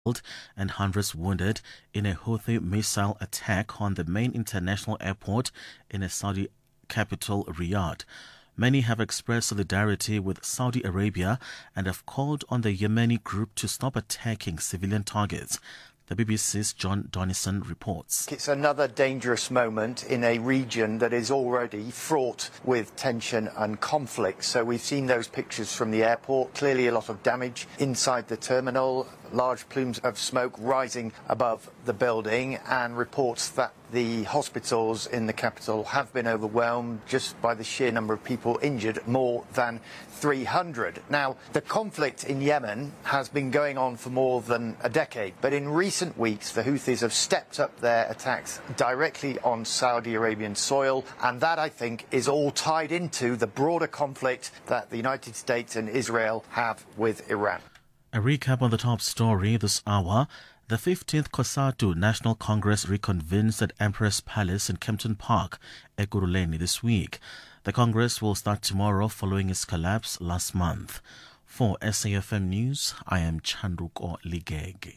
and hundreds wounded in a Houthi missile attack on the main international airport in the Saudi capital, Riyadh. Many have expressed solidarity with Saudi Arabia and have called on the Yemeni group to stop attacking civilian targets. The BBC's John Donison reports. It's another dangerous moment in a region that is already fraught with tension and conflict. So we've seen those pictures from the airport. Clearly a lot of damage inside the terminal, large plumes of smoke rising above the building, and reports that the hospitals in the capital have been overwhelmed just by the sheer number of people injured, more than 300. Now, the conflict in Yemen has been going on for more than a decade, but in recent weeks the Houthis have stepped up their attacks directly on Saudi Arabian soil, and that, I think, is all tied into the broader conflict that the United States and Israel have with Iran. A recap on the top story this hour. The 15th COSATU National Congress reconvenes at Emperor's Palace in Kempton Park, Ekurhuleni, this week. The Congress will start tomorrow following its collapse last month. For SAFM News, I am Chanduko Ligege.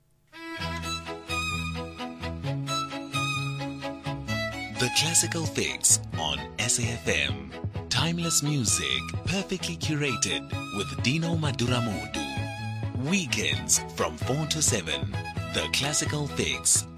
The Classical Fix on SAFM. Timeless music, perfectly curated with Dino Maduramudu. Weekends from 4 to 7. The Classical Fix